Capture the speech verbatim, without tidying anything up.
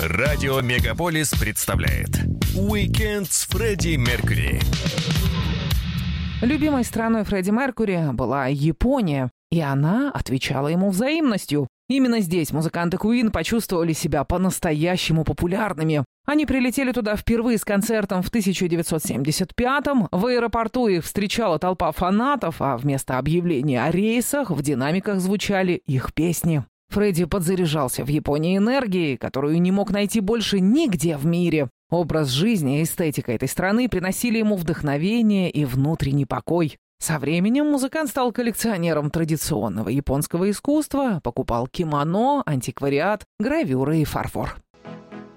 Радио Мегаполис представляет «Уикенд с Фредди Меркьюри». Любимой страной Фредди Меркьюри была Япония, и она отвечала ему взаимностью. Именно здесь музыканты Queen почувствовали себя по-настоящему популярными. Они прилетели туда впервые с концертом в тысяча девятьсот семьдесят пятом. В аэропорту их встречала толпа фанатов, а вместо объявления о рейсах в динамиках звучали их песни. Фредди подзаряжался в Японии энергией, которую не мог найти больше нигде в мире. Образ жизни и эстетика этой страны приносили ему вдохновение и внутренний покой. Со временем музыкант стал коллекционером традиционного японского искусства, покупал кимоно, антиквариат, гравюры и фарфор.